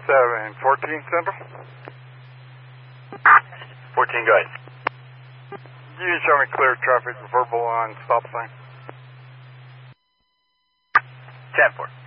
14 Central. 14, go ahead. You can show me clear traffic, verbal on stop sign. 10-4.